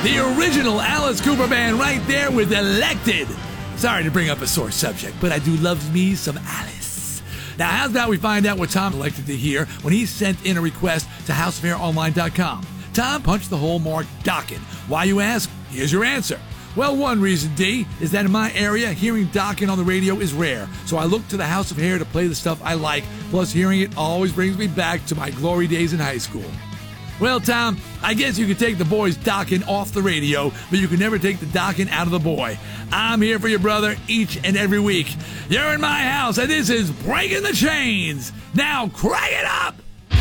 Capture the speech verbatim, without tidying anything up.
The original Alice Cooper Band right there with Elected. Sorry to bring up a sore subject, but I do love me some Alice. Now, how's about we find out what Tom elected to hear when he sent in a request to house of hair online dot com. Tom punched the hole marked Dokken. Why, you ask? Here's your answer. Well, one reason, D, is that in my area, hearing Dokken on the radio is rare. So I look to the House of Hair to play the stuff I like, plus hearing it always brings me back to my glory days in high school. Well, Tom, I guess you could take the boy's Dokken off the radio, but you can never take the Dokken out of the boy. I'm here for you, brother, each and every week. You're in my house, and this is Breaking the Chains. Now, crank it up!